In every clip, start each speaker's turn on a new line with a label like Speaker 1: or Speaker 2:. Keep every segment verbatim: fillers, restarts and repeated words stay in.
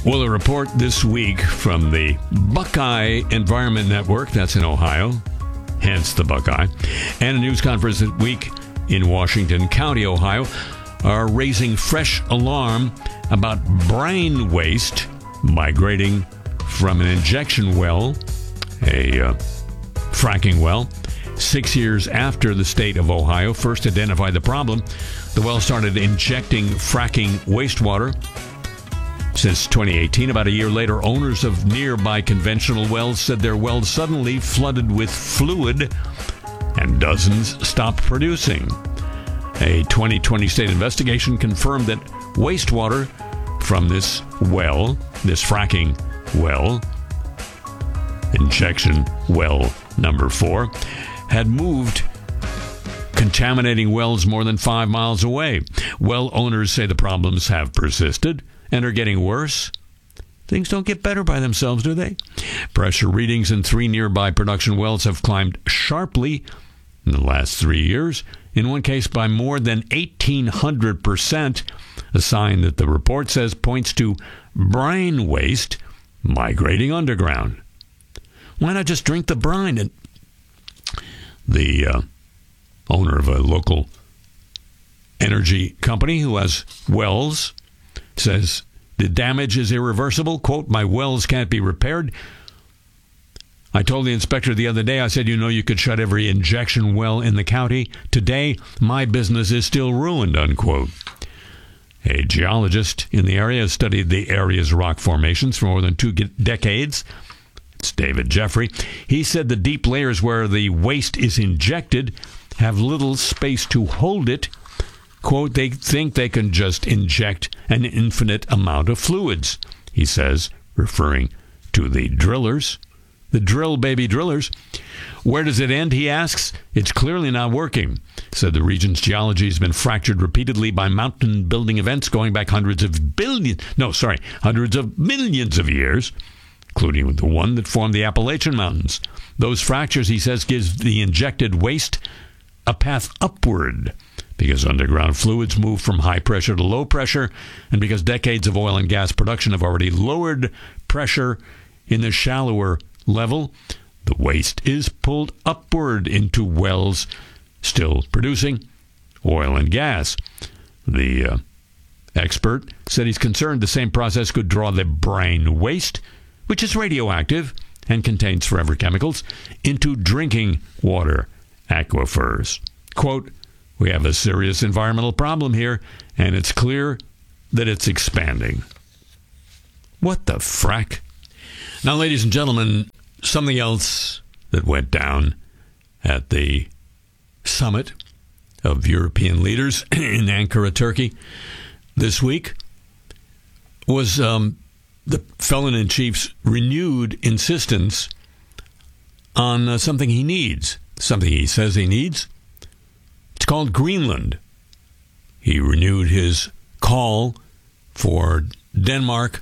Speaker 1: Well, a report this week from the Buckeye Environment Network, that's in Ohio, hence the Buckeye, and a news conference this week in Washington County, Ohio, are raising fresh alarm about brine waste migrating from an injection well, a uh, fracking well. Six years after the state of Ohio first identified the problem, the well started injecting fracking wastewater. Since twenty eighteen, about a year later, owners of nearby conventional wells said their wells suddenly flooded with fluid and dozens stopped producing. A twenty twenty state investigation confirmed that wastewater from this well, this fracking well, injection well number four, had moved, contaminating wells more than five miles away. Well owners say the problems have persisted and are getting worse. Things don't get better by themselves, do they? Pressure readings in three nearby production wells have climbed sharply in the last three years, in one case by more than eighteen hundred percent, a sign that the report says points to brine waste migrating underground. Why not just drink the brine? And the uh, owner of a local energy company who has wells says the damage is irreversible. Quote, my wells can't be repaired. I told the inspector the other day, I said, you know, you could shut every injection well in the county. Today, my business is still ruined, unquote. A geologist in the area has studied the area's rock formations for more than two decades. It's David Jeffrey. He said the deep layers where the waste is injected have little space to hold it. Quote, they think they can just inject an infinite amount of fluids, he says, referring to the drillers. The drill baby drillers. Where does it end, he asks? It's clearly not working. Said the region's geology has been fractured repeatedly by mountain building events going back hundreds of billions, no, sorry, hundreds of millions of years, including the one that formed the Appalachian Mountains. Those fractures, he says, gives the injected waste a path upward, because underground fluids move from high pressure to low pressure, and because decades of oil and gas production have already lowered pressure in the shallower level, the waste is pulled upward into wells still producing oil and gas. The uh, expert said he's concerned the same process could draw the brine waste, which is radioactive and contains forever chemicals, into drinking water aquifers. Quote, we have a serious environmental problem here, and it's clear that it's expanding. What the frack? Now, ladies and gentlemen, something else that went down at the summit of European leaders in Ankara, Turkey, this week was um, the felon-in-chief's renewed insistence on uh, something he needs, something he says he needs. It's called Greenland. He renewed his call for Denmark.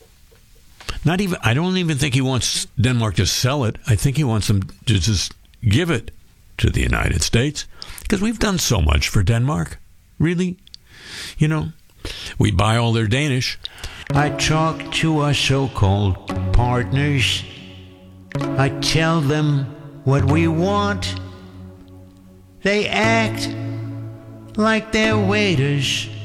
Speaker 1: Not even, I don't even think he wants Denmark to sell it. I think he wants them to just give it to the United States, because we've done so much for Denmark. Really? You know, we buy all their Danish.
Speaker 2: I talk to our so-called partners. I tell them what we want. They act like they're waiters